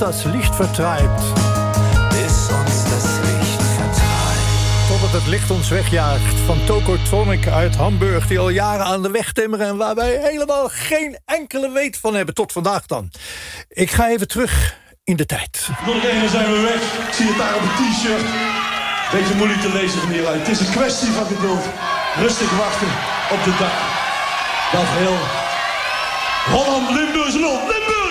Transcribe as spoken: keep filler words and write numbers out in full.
das Licht vertreibt. Bis uns das Licht vertreibt. Totdat het licht ons wegjaagt. Van Tokotronic uit Hamburg, die al jaren aan de weg timmeren en waar wij helemaal geen enkele weet van hebben. Tot vandaag dan. Ik ga even terug in de tijd. Nog even zijn we weg. Ik zie het daar op het t-shirt. Beetje moeilijk te lezen van hieruit. Het is een kwestie van geduld. Rustig wachten op de dag. Dat heel Holland Limburgs loopt. Limburg!